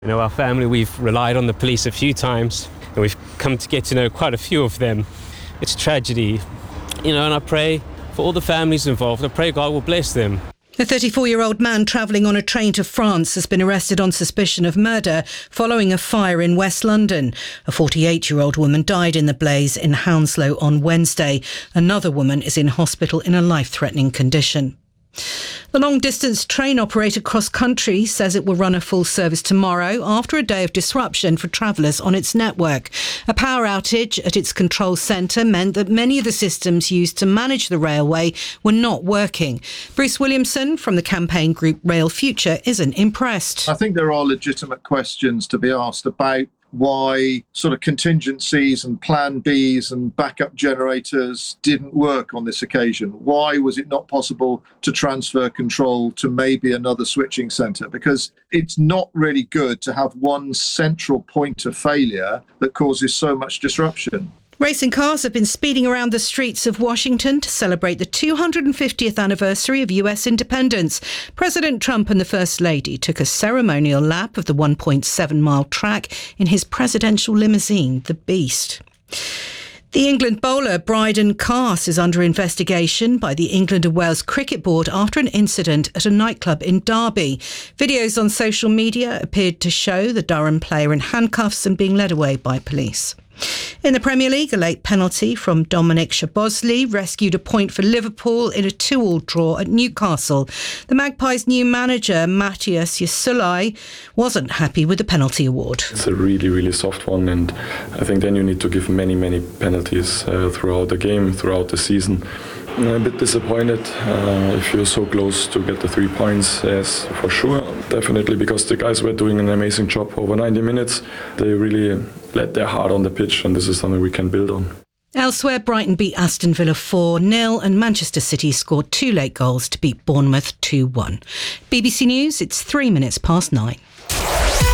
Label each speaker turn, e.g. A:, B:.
A: You know, our family, we've relied on the police a few times and we've come to get to know quite a few of them. It's a tragedy, you know, and I pray for all the families involved. I pray God will bless them.
B: A 34-year-old man travelling on a train to France has been arrested on suspicion of murder following a fire in West London. A 48-year-old woman died in the blaze in Hounslow on Wednesday. Another woman is in hospital in a life-threatening condition. The long-distance train operator Cross Country says it will run a full service tomorrow after a day of disruption for travellers on its network. A power outage at its control centre meant that many of the systems used to manage the railway were not working. Bruce Williamson from the campaign group Rail Future isn't impressed.
C: I think there are legitimate questions to be asked about why sort of contingencies and plan Bs and backup generators didn't work on this occasion. Why was it not possible to transfer control to maybe another switching centre? Because it's not really good to have one central point of failure that causes so much disruption.
B: Racing cars have been speeding around the streets of Washington to celebrate the 250th anniversary of US independence. President Trump and the First Lady took a ceremonial lap of the 1.7-mile track in his presidential limousine, the Beast. The England bowler Bryden Carse is under investigation by the England and Wales Cricket Board after an incident at a nightclub in Derby. Videos on social media appeared to show the Durham player in handcuffs and being led away by police. In the Premier League, a late penalty from Dominic Szoboszlai rescued a point for Liverpool in a 2-2 draw at Newcastle. The Magpies' new manager, Matthias Sulai, wasn't happy with the penalty award.
D: It's a really, really soft one, and I think then you need to give many, many penalties throughout the game, throughout the season. I'm a bit disappointed if you're so close to get the 3 points, yes, for sure. Definitely, because the guys were doing an amazing job over 90 minutes. They really let their heart on the pitch, and this is something we can build on.
B: Elsewhere, Brighton beat Aston Villa 4-0 and Manchester City scored 2 late goals to beat Bournemouth 2-1. BBC News, it's 9:03.